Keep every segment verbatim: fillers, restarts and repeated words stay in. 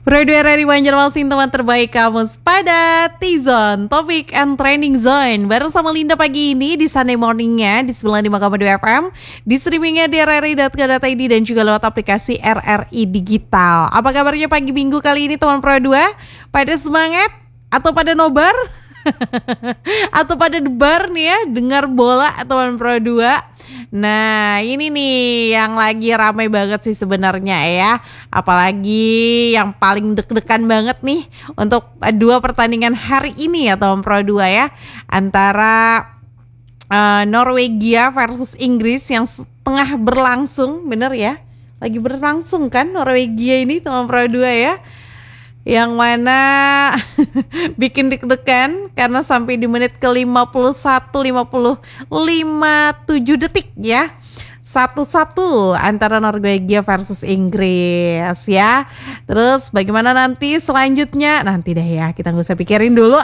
Pro dua R R I Banjarmasin, teman terbaik kamus pada T-Zone, Topik and Training Zone. Bareng sama Linda pagi ini di Sunday Morningnya di sembilan puluh lima koma dua F M, di streamingnya di r r i dot co dot i d dan juga lewat aplikasi R R I Digital. Apa kabarnya pagi minggu kali ini teman Pro dua? Pada semangat atau pada nobar? Atau pada debar nih ya, dengar bola teman Pro dua. Nah ini nih yang lagi ramai banget sih sebenarnya ya. Apalagi yang paling deg-degan banget nih untuk dua pertandingan hari ini ya teman Pro dua ya. Antara uh, Norwegia versus Inggris yang tengah berlangsung, bener ya, lagi berlangsung kan Norwegia ini teman Pro dua ya, yang mana bikin deg-degan karena sampai di menit ke lima puluh satu lima puluh lima tujuh detik ya, satu satu antara Norwegia versus Inggris ya. Terus bagaimana nanti selanjutnya, nanti deh ya, kita gak usah pikirin dulu.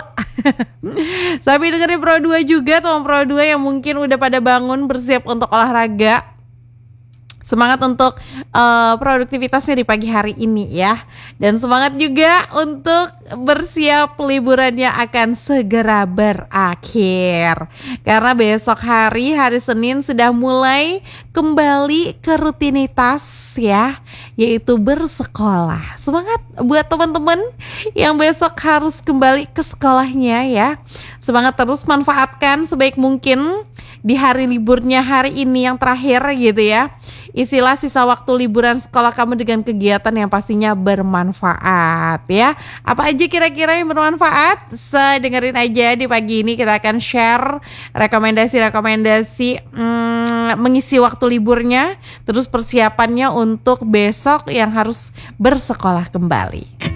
Sampai dengerin Pro dua juga teman Pro dua yang mungkin udah pada bangun bersiap untuk olahraga. Semangat untuk uh, produktivitasnya di pagi hari ini ya. Dan semangat juga untuk bersiap liburannya akan segera berakhir. Karena besok hari, hari Senin sudah mulai kembali ke rutinitas ya, yaitu bersekolah. Semangat buat teman-teman yang besok harus kembali ke sekolahnya ya. Semangat terus, manfaatkan sebaik mungkin di hari liburnya hari ini yang terakhir gitu ya. Isilah sisa waktu liburan sekolah kamu dengan kegiatan yang pastinya bermanfaat ya. Apa aja kira-kira yang bermanfaat? Sedengerin aja di pagi ini, kita akan share rekomendasi-rekomendasi hmm, mengisi waktu liburnya, terus persiapannya untuk besok yang harus bersekolah kembali.